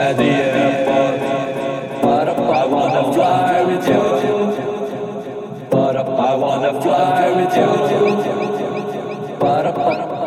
at the airport. I wanna fly with you. I wanna fly with you.